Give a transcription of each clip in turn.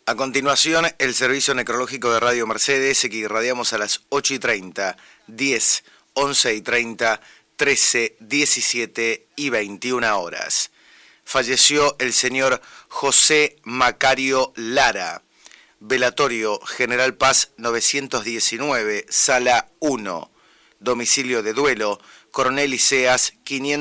A continuación, el servicio necrológico de Radio Mercedes, que irradiamos a las 8:30, 10, 11:30, 13, 17 y 21 horas. Falleció el señor José Macario Lara. Velatorio General Paz 919, Sala 1. Domicilio de duelo, Coronel Iseas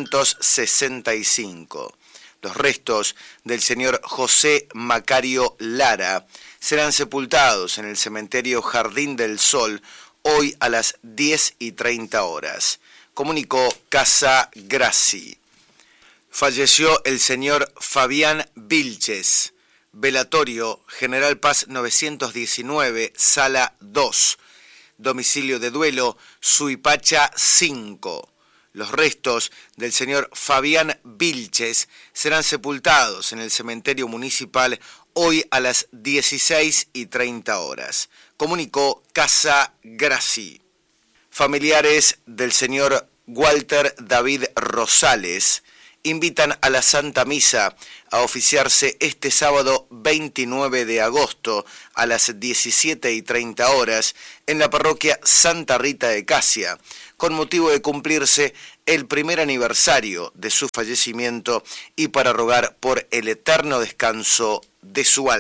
565. Los restos del señor José Macario Lara serán sepultados en el cementerio Jardín del Sol hoy a las 10:30 horas. Comunicó Casa Grassi. Falleció el señor Fabián Vilches. Velatorio General Paz 919, Sala 2. Domicilio de duelo, Suipacha 5. Los restos del señor Fabián Vilches serán sepultados en el cementerio municipal hoy a las 16:30 horas. Comunicó Casa Grassi. Familiares del señor Walter David Rosales invitan a la Santa Misa a oficiarse este sábado 29 de agosto a las 17:30 horas en la parroquia Santa Rita de Casia, con motivo de cumplirse el primer aniversario de su fallecimiento y para rogar por el eterno descanso de su alma.